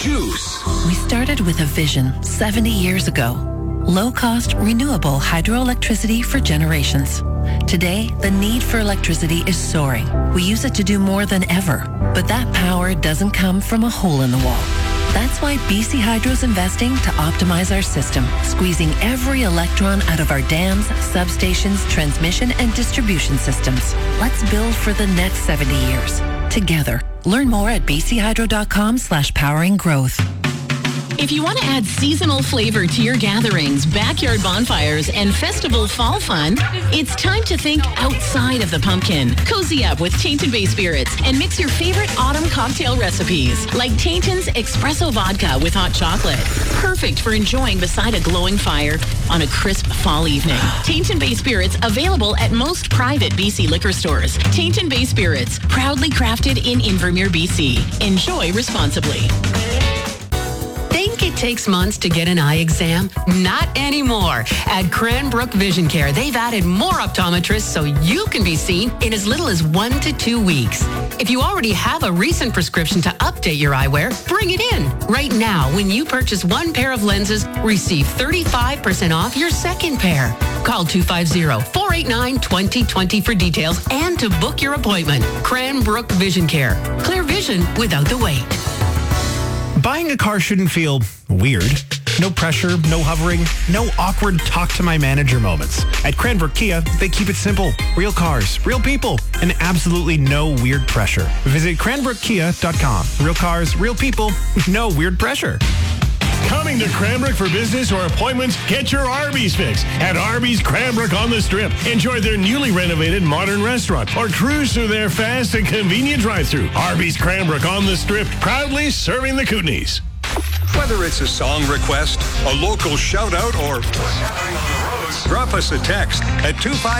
Juice. We started with a vision 70 years ago. Low-cost, renewable hydroelectricity for generations. Today, the need for electricity is soaring. We use it to do more than ever. But that power doesn't come from a hole in the wall. That's why BC Hydro's investing to optimize our system, squeezing every electron out of our dams, substations, transmission, and distribution systems. Let's build for the next 70 years. Together. Learn more at bchydro.com/powering growth. If you want to add seasonal flavor to your gatherings, backyard bonfires, and festival fall fun, it's time to think outside of the pumpkin. Cozy up with Tainton Bay Spirits and mix your favorite autumn cocktail recipes, like Tainton's Espresso Vodka with hot chocolate. Perfect for enjoying beside a glowing fire on a crisp fall evening. Tainton Bay Spirits available at most private BC liquor stores. Tainton Bay Spirits, proudly crafted in Invermere, BC. Enjoy responsibly. Think it takes months to get an eye exam? Not anymore. At Cranbrook Vision Care, they've added more optometrists so you can be seen in as little as 1 to 2 weeks. If you already have a recent prescription to update your eyewear, bring it in. Right now, when you purchase one pair of lenses, receive 35% off your second pair. Call 250-489-2020 for details and to book your appointment. Cranbrook Vision Care. Clear vision without the wait. Buying a car shouldn't feel weird. No pressure, no hovering, no awkward talk to my manager moments. At Cranbrook Kia, they keep it simple. Real cars, real people, and absolutely no weird pressure. Visit cranbrookkia.com. Real cars, real people, no weird pressure. Coming to Cranbrook for business or appointments? Get your Arby's fix at Arby's Cranbrook on the Strip. Enjoy their newly renovated modern restaurant or cruise through their fast and convenient drive-thru. Arby's Cranbrook on the Strip, proudly serving the Kootenays. Whether it's a song request, a local shout-out, or drop us a text at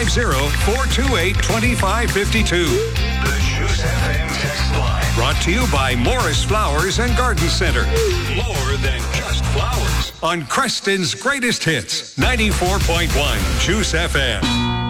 250-428-2552. The Juice FM text line. Brought to you by Morris Flowers and Garden Center. More than just flowers. On Creston's Greatest Hits, 94.1 Juice FM.